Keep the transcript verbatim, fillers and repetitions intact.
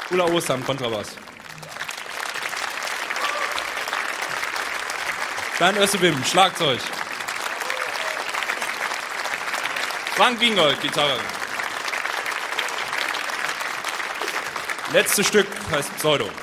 Ulla Ostham, Kontrabass. Dan Össebim, Schlagzeug. Frank Gingold, Gitarre. Letztes Stück heißt Pseudo.